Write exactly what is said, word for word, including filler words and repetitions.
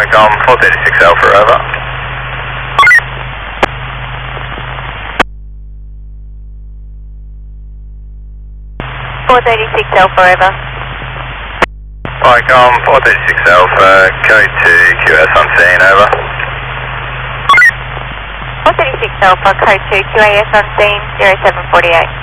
Icon four thirty-six Alpha, over. four thirty-six Alpha, over. Icon four thirty-six Alpha, code to Q S on scene, over. four thirty-six Alpha, code two, Q A S on scene, zero seven four eight.